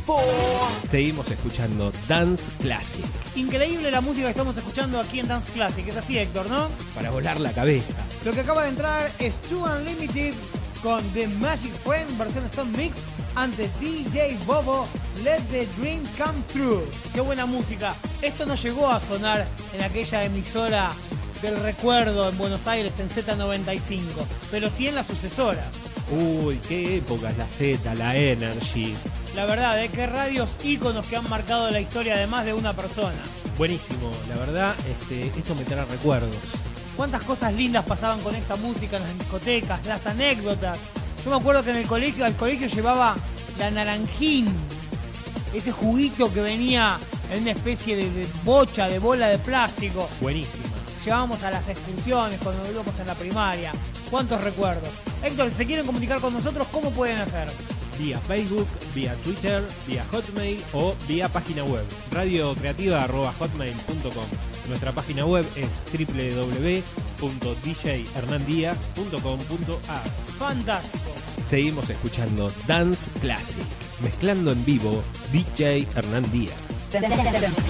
Seguimos escuchando Dance Classic. Increíble la música que estamos escuchando aquí en Dance Classic. Es así, Héctor, ¿no? Para volar la cabeza. Lo que acaba de entrar es Too Unlimited con The Magic Friend, versión Stone Mix. Antes DJ Bobo, Let the Dream Come True. Qué buena música. Esto no llegó a sonar en aquella emisora del recuerdo en Buenos Aires en Z95, pero sí en la sucesora. Uy, qué épocas, la Z, la Energy. La verdad, qué radios íconos que han marcado la historia de más de una persona. Buenísimo, la verdad, esto me trae recuerdos. Cuántas cosas lindas pasaban con esta música en las discotecas, las anécdotas. Yo me acuerdo que en el colegio, al colegio llevaba la naranjín, ese juguito que venía en una especie de bocha, de bola de plástico. Buenísima. Llevábamos a las excursiones cuando íbamos en la primaria. Cuántos recuerdos. Héctor, si se quieren comunicar con nosotros, ¿cómo pueden hacer? Vía Facebook, vía Twitter, vía Hotmail o vía página web radiocreativa@hotmail.com. Nuestra página web es www.djhernandiaz.com.ar. Fantástico. Seguimos escuchando Dance Classic, mezclando en vivo DJ Hernán Díaz. Dance